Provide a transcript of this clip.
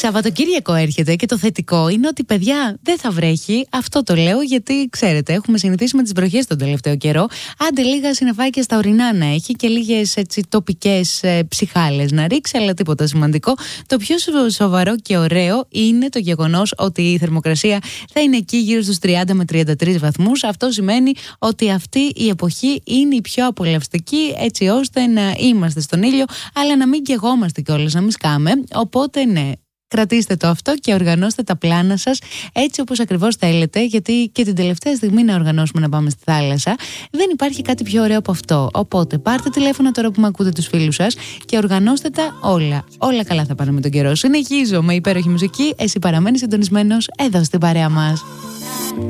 Σαββατοκύριακο έρχεται και το θετικό είναι ότι, παιδιά, δεν θα βρέχει. Αυτό το λέω γιατί, ξέρετε, έχουμε συνηθίσει με τις βροχές τον τελευταίο καιρό. Άντε λίγα συννεφάκια στα ορεινά να έχει και λίγες τοπικές ψυχάλες να ρίξει, αλλά τίποτα σημαντικό. Το πιο σοβαρό και ωραίο είναι το γεγονός ότι η θερμοκρασία θα είναι εκεί γύρω στους 30 με 33 βαθμούς. Αυτό σημαίνει ότι αυτή η εποχή είναι η πιο απολαυστική, έτσι ώστε να είμαστε στον ήλιο, αλλά να μην καιγόμαστε κιόλας, να μην σκάμε. Οπότε ναι, κρατήστε το αυτό και οργανώστε τα πλάνα σας έτσι όπως ακριβώς θέλετε, γιατί και την τελευταία στιγμή να οργανώσουμε να πάμε στη θάλασσα δεν υπάρχει κάτι πιο ωραίο από αυτό. Οπότε πάρτε τηλέφωνα τώρα που με ακούτε τους φίλους σας και οργανώστε τα όλα. Όλα καλά θα πάνε με τον καιρό. Συνεχίζω με υπέροχη μουσική. Εσύ παραμένεις συντονισμένος εδώ στην παρέα μας.